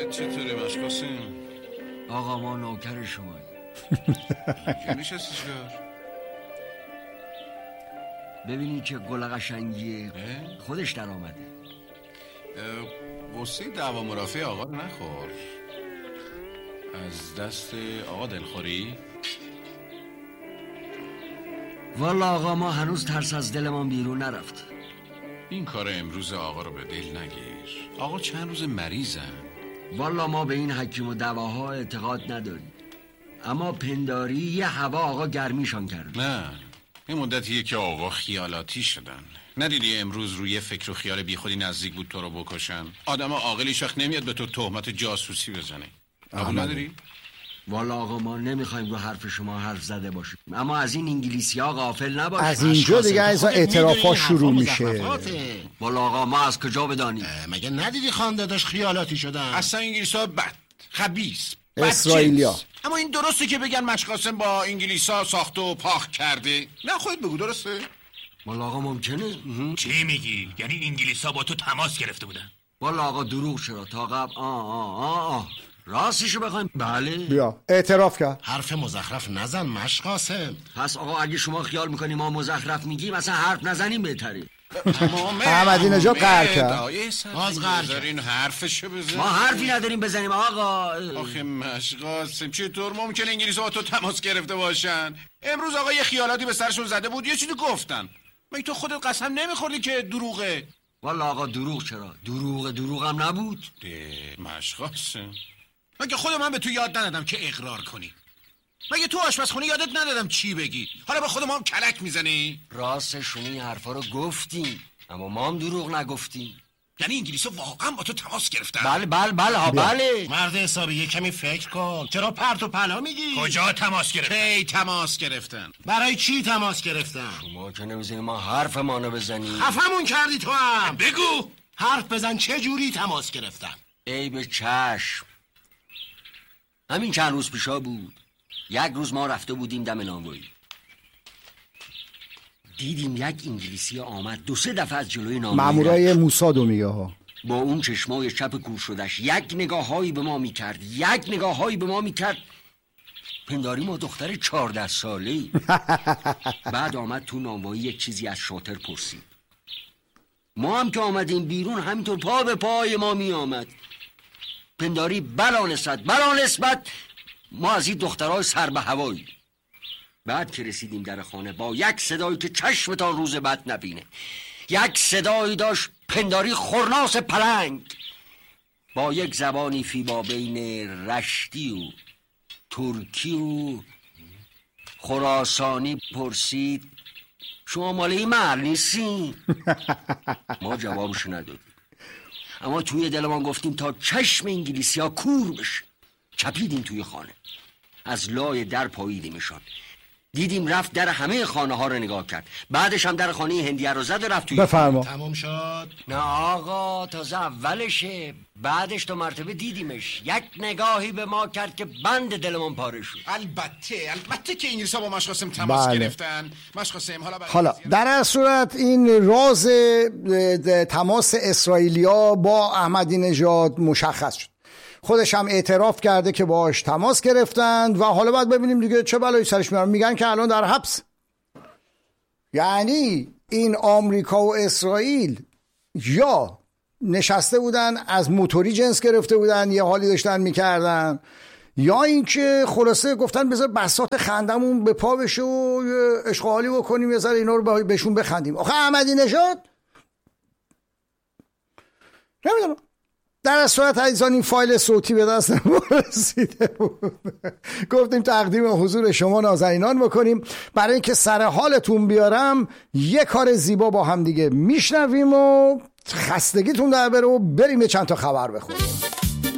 حالت چطوره مشقاسم؟ آقا ما نوکر شمایی. اینجا نشستی چیکار؟ ببینی که گل قشنگیه، خودش در آمده. قصه دعوا مرافع آقا رو نخور. از دست آقا دلخوری؟ والا آقا ما هنوز ترس از دلمان بیرون نرفت. این کار امروز آقا رو به دل نگیر. آقا چند روز مریضن. والا ما به این حکیم و دواها اعتقاد نداریم، اما پنداری یه هوا آقا گرمیشان کرد. نه، این مدتیه که آقا خیالاتی شدن. ندیدی امروز روی فکر و خیال بی خودی نزدیک بود تو رو بکشن؟ آدم عاقلی شخص نمیاد به تو تهمت جاسوسی بزنه. قبول نداری؟ والا آقا ما نمیخوایم رو حرف شما حرف زده باشیم، اما از این انگلیسی ها غافل نباشیم. از اینجا دیگه از اعترافات شروع میشه. والا آقا ما از کجا بدانیم؟ مگه ندیدی خانداداش خیالاتی شدن؟ اصلا انگلیس ها بد، خبیث، اسرائیلیا. اما این درسته که بگن مشقاسم با انگلیس ها ساخت و پاک کرده؟ نه خودت بگو درسته؟ والا آقا ممکنه؟ چی میگی؟ یعنی انگلیس ها با تو تماس گرفته بودن؟ والا آقا دروغ چرا تا قبل راستشو بخوایم بله. بیا اعتراف کرد. حرف مزخرف نزن مشقاسم. پس آقا اگه شما خیال میکنیم ما مزخرف میگیم اصلا حرف نزنیم بهتره. احمدی نژاد قهر کرد. باز قهر کرد. حرفشو بزن. ما حرفی نداریم بزنیم آقا. آخه مشقاسم چطور ممکنه انگلیس ها با تو تماس گرفته باشن؟ امروز آقا یه خیالاتی به سرشون زده بود یه چیزی گفتن. مگه تو خودت قسم نمیخوردی که دروغه؟ والا آقا دروغ چرا؟ دروغ هم نبود. مشقاسم مگه خود من به تو یاد ندادم که اقرار کنی؟ مگه تو آشپزخونه یادت ندادم چی بگی؟ حالا به خود ما هم کلک میزنی؟ راستشون این حرفا رو گفتیم، اما ما هم دروغ نگفتیم. یعنی انگلیس‌ها واقعا با تو تماس گرفتن؟ بله. مرد حسابی یه کمی فکر کن. چرا پرت و پلا میگی؟ کجا تماس گرفتن؟ کی تماس گرفتن؟ برای چی تماس گرفتن؟ شما که نمیزنیم ما حرف مانو بزنیم. خفمون کردی تو هم. بگو حرف بزن چه جوری تماس گرفتن؟ ای به چشم. همین چند روز پیشا بود. یک روز ما رفته بودیم دم نانوایی، دیدیم یک انگلیسی آمد 2-3 دفعه از جلوی نانوایی مامورای موسادو میگه ها، با اون چشمای چپ کور شدش یک نگاهایی به ما میکرد. پنداری ما دختر 14 ساله‌ای. بعد آمد تو نانوایی یک چیزی از شاطر پرسید. ما هم که آمدیم بیرون همینطور پا به پای ما می آمد. پنداری بلا نسبت ما از این دخترهای سر به هوایی. بعد که رسیدیم در خانه با یک صدایی که چشمتان روز بد نبینه، یک صدایی داشت پنداری خورناس پلنگ، با یک زبانی فیبا بین رشتی و ترکی و خراسانی پرسید شما مال این محل نیستی؟ ما جوابشو ندادیم، اما توی دلمان گفتیم تا چشم انگلیسی ها کور بشه. چپیدیم توی خانه، از لای در پاییدیمشان، دیدیم رفت در همه خانه ها رو نگاه کرد، بعدش هم در خانه هندیه رو زد و رفت توی بفرما. تمام شد؟ نه آقا تازه اولشه، بعدش 2 مرتبه دیدیمش، یک نگاهی به ما کرد که بند دلمون پاره شد. البته که انگلیس‌ها با مشقاسم تماس گرفتن. مشقاسم حالا در هر صورت این راز تماس اسرائیلیا با احمدی نژاد مشخص شد. خودش هم اعتراف کرده که باهاش تماس گرفتند و حالا باید ببینیم دیگه چه بلایی سرش میارن. میگن که الان در حبس. یعنی این آمریکا و اسرائیل یا نشسته بودن از موتوری جنس گرفته بودن یه حالی داشتن میکردن، یا اینکه خلاصه گفتن بذار بساط خندمون به پا بشه و اشغالی بکنیم یه ذره اینا رو بهشون بخندیم. آخه احمدی نژاد نمیدونم. در از صورت عزیزان این فایل صوتی به دست رسیده بود، گفتیم تقدیم حضور شما نازنینان بکنیم برای اینکه سر حالتون بیارم. یه کار زیبا با هم دیگه میشنویم و خستگیتون در بره و بریم یه چند تا خبر بخونیم.